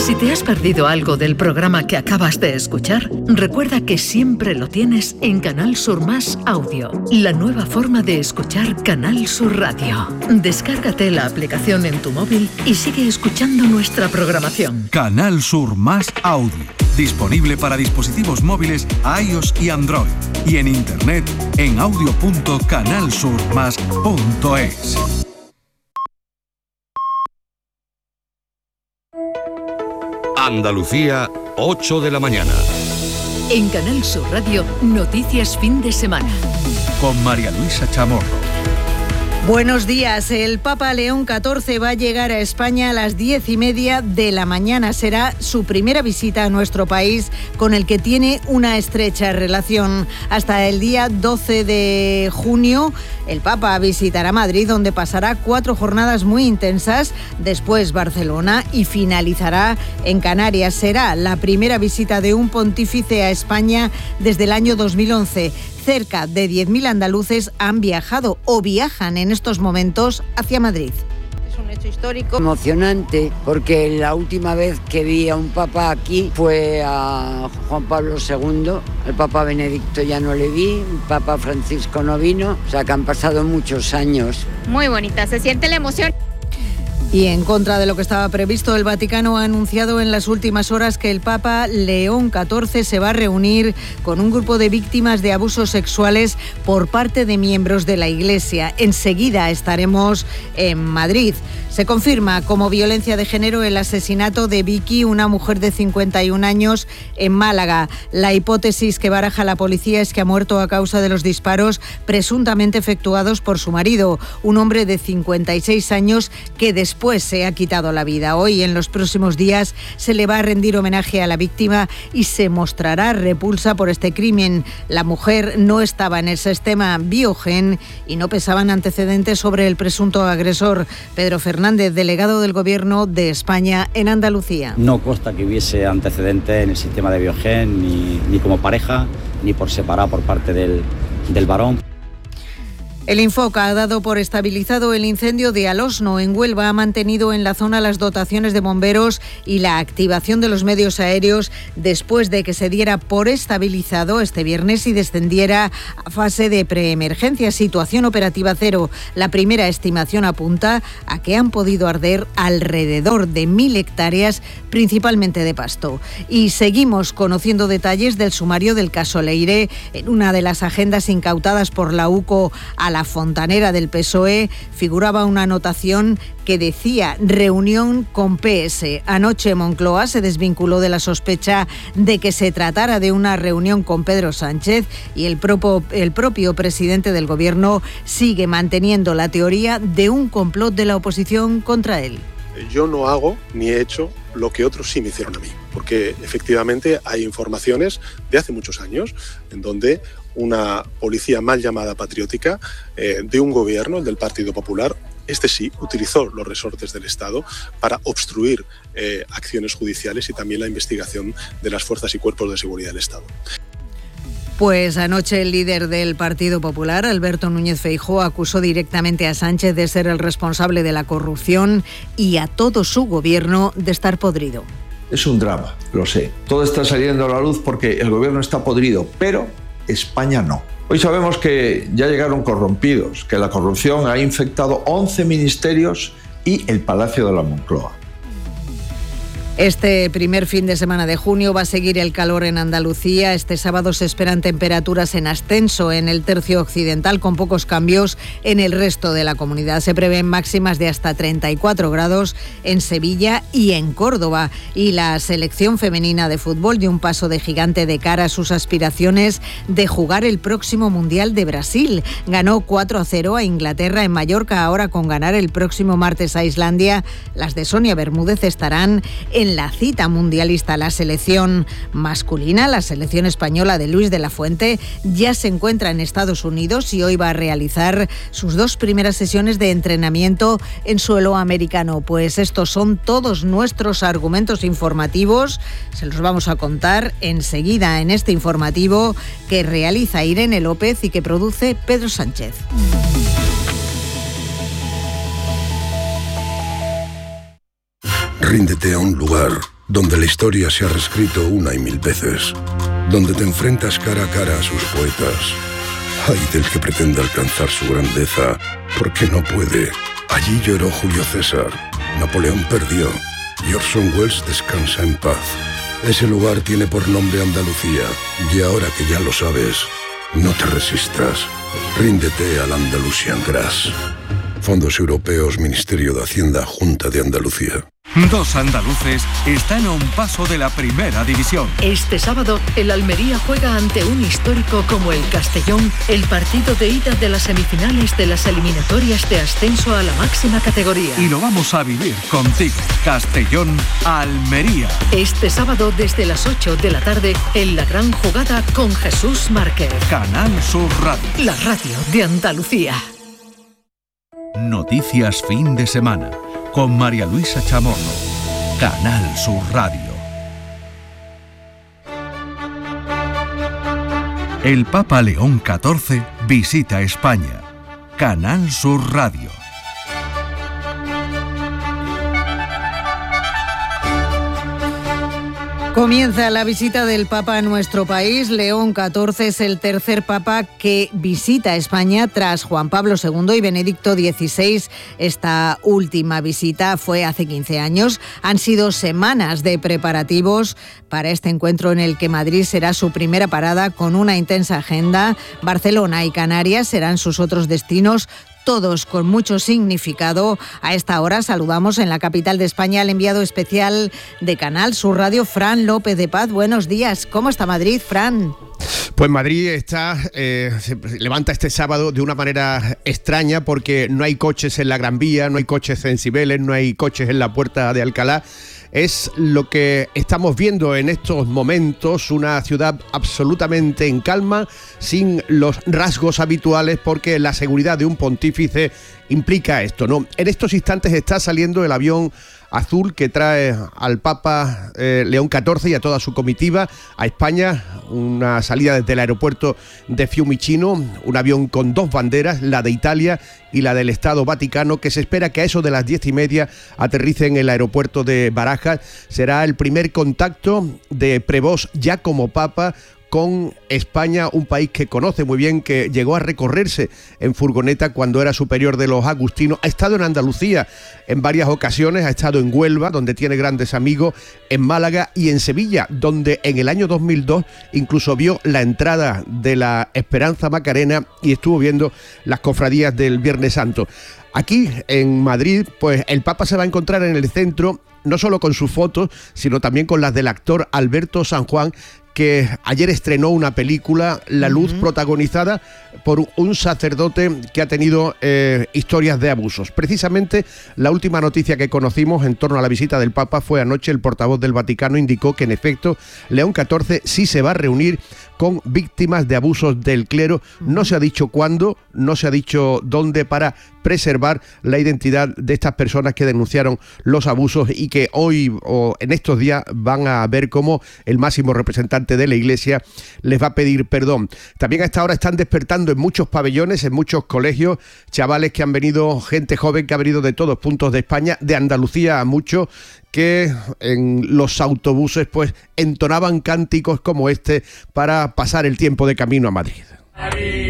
Si te has perdido algo del programa que acabas de escuchar, recuerda que siempre lo tienes en Canal Sur Más Audio, la nueva forma de escuchar Canal Sur Radio. Descárgate la aplicación en tu móvil y sigue escuchando nuestra programación. Canal Sur Más Audio, disponible para dispositivos móviles iOS y Android, y en internet en audio.canalsurmas.es. Andalucía, 8 de la mañana. En Canal Sur Radio, noticias fin de semana. Con María Luisa Chamorro. Buenos días. El Papa León XIV va a llegar a España a las 10:30 de la mañana. Será su primera visita a nuestro país, con el que tiene una estrecha relación. Hasta el día 12 de junio, el Papa visitará Madrid, donde pasará 4 jornadas muy intensas, después Barcelona y finalizará en Canarias. Será la primera visita de un pontífice a España desde el año 2011. Cerca de 10.000 andaluces han viajado o viajan en estos momentos hacia Madrid. Es un hecho histórico. Emocionante, porque la última vez que vi a un papa aquí fue a Juan Pablo II. El Papa Benedicto ya no le vi, el Papa Francisco no vino, o sea que han pasado muchos años. Muy bonita, se siente la emoción. Y en contra de lo que estaba previsto, el Vaticano ha anunciado en las últimas horas que el Papa León XIV se va a reunir con un grupo de víctimas de abusos sexuales por parte de miembros de la Iglesia. Enseguida estaremos en Madrid. Se confirma como violencia de género el asesinato de Vicky, una mujer de 51 años, en Málaga. La hipótesis que baraja la policía es que ha muerto a causa de los disparos presuntamente efectuados por su marido, un hombre de 56 años que después se ha quitado la vida. Hoy, en los próximos días, se le va a rendir homenaje a la víctima y se mostrará repulsa por este crimen. La mujer no estaba en el sistema Biogen y no pesaban antecedentes sobre el presunto agresor. Pedro Fernández, delegado del Gobierno de España en Andalucía. No consta que hubiese antecedentes en el sistema de Biogen, ni como pareja, ni por separado por parte del varón. El Infoca ha dado por estabilizado el incendio de Alosno, en Huelva. Ha mantenido en la zona las dotaciones de bomberos y la activación de los medios aéreos después de que se diera por estabilizado este viernes y descendiera a fase de preemergencia, situación operativa cero. La primera estimación apunta a que han podido arder alrededor de 1.000 hectáreas, principalmente de pasto. Y seguimos conociendo detalles del sumario del caso Leire. En una de las agendas incautadas por la UCO a la fontanera del PSOE figuraba una anotación que decía reunión con PS. Anoche Moncloa se desvinculó de la sospecha de que se tratara de una reunión con Pedro Sánchez y el propio presidente del Gobierno sigue manteniendo la teoría de un complot de la oposición contra él. Yo no hago ni he hecho lo que otros sí me hicieron a mí, porque efectivamente hay informaciones de hace muchos años en donde una policía mal llamada patriótica de un gobierno, el del Partido Popular, este sí, utilizó los resortes del Estado para obstruir acciones judiciales y también la investigación de las fuerzas y cuerpos de seguridad del Estado. Pues anoche el líder del Partido Popular, Alberto Núñez Feijóo, acusó directamente a Sánchez de ser el responsable de la corrupción y a todo su gobierno de estar podrido. Es un drama, lo sé. Todo está saliendo a la luz porque el gobierno está podrido, pero España no. Hoy sabemos que ya llegaron corrompidos, que la corrupción ha infectado 11 ministerios y el Palacio de la Moncloa. Este primer fin de semana de junio va a seguir el calor en Andalucía. Este sábado se esperan temperaturas en ascenso en el tercio occidental, con pocos cambios en el resto de la comunidad. Se prevén máximas de hasta 34 grados en Sevilla y en Córdoba. Y la selección femenina de fútbol dio un paso de gigante de cara a sus aspiraciones de jugar el próximo Mundial de Brasil. Ganó 4-0 a Inglaterra en Mallorca. Ahora, con ganar el próximo martes a Islandia, las de Sonia Bermúdez estarán en la cita mundialista. La selección masculina, la selección española de Luis de la Fuente, ya se encuentra en Estados Unidos y hoy va a realizar sus 2 primeras sesiones de entrenamiento en suelo americano. Pues estos son todos nuestros argumentos informativos. Se los vamos a contar enseguida en este informativo que realiza Irene López y que produce Pedro Sánchez. Ríndete a un lugar donde la historia se ha reescrito una y mil veces, donde te enfrentas cara a cara a sus poetas. Ay del que pretenda alcanzar su grandeza, porque no puede. Allí lloró Julio César, Napoleón perdió, y Orson Welles descansa en paz. Ese lugar tiene por nombre Andalucía, y ahora que ya lo sabes, no te resistas. Ríndete al Andalusian Grass. Fondos Europeos, Ministerio de Hacienda, Junta de Andalucía. Dos andaluces están a un paso de la primera división. Este sábado, el Almería juega ante un histórico como el Castellón, el partido de ida de las semifinales de las eliminatorias de ascenso a la máxima categoría. Y lo vamos a vivir contigo. Castellón-Almería. Este sábado desde las 8 de la tarde en la gran jugada con Jesús Márquez. Canal Sur Radio. La radio de Andalucía. Noticias fin de semana con María Luisa Chamorro. Canal Sur Radio. El Papa León XIV visita España. Canal Sur Radio. Comienza la visita del Papa a nuestro país. León XIV es el tercer Papa que visita España tras Juan Pablo II y Benedicto XVI. Esta última visita fue hace 15 años. Han sido semanas de preparativos para este encuentro en el que Madrid será su primera parada con una intensa agenda. Barcelona y Canarias serán sus otros destinos, todos con mucho significado. A esta hora saludamos en la capital de España al enviado especial de Canal Sur Radio, Fran López de Paz. Buenos días. ¿Cómo está Madrid, Fran? Pues Madrid se levanta este sábado de una manera extraña porque no hay coches en la Gran Vía, no hay coches en Cibeles, no hay coches en la Puerta de Alcalá. Es lo que estamos viendo en estos momentos, una ciudad absolutamente en calma, sin los rasgos habituales, porque la seguridad de un pontífice implica esto, ¿no? En estos instantes está saliendo el avión azul que trae al Papa León XIV y a toda su comitiva a España, una salida desde el aeropuerto de Fiumicino, un avión con dos banderas, la de Italia y la del Estado Vaticano, que se espera que a eso de las 10:30 aterrice en el aeropuerto de Barajas. Será el primer contacto de Prevost ya como Papa con España, un país que conoce muy bien, que llegó a recorrerse en furgoneta cuando era superior de los agustinos. Ha estado en Andalucía en varias ocasiones, ha estado en Huelva, donde tiene grandes amigos, en Málaga y en Sevilla, donde en el año 2002 incluso vio la entrada de la Esperanza Macarena y estuvo viendo las cofradías del Viernes Santo. Aquí en Madrid, pues el Papa se va a encontrar en el centro, no solo con sus fotos, sino también con las del actor Alberto San Juan, que ayer estrenó una película, La Luz, protagonizada por un sacerdote que ha tenido historias de abusos. Precisamente la última noticia que conocimos en torno a la visita del Papa fue anoche. El portavoz del Vaticano indicó que en efecto León XIV sí se va a reunir con víctimas de abusos del clero. No se ha dicho cuándo, no se ha dicho dónde, para preservar la identidad de estas personas que denunciaron los abusos y que hoy o en estos días van a ver cómo el máximo representante de la Iglesia les va a pedir perdón. También a esta hora están despertando en muchos pabellones, en muchos colegios, chavales que han venido, gente joven que ha venido de todos puntos de España, de Andalucía a muchos, que en los autobuses pues entonaban cánticos como este para pasar el tiempo de camino a Madrid.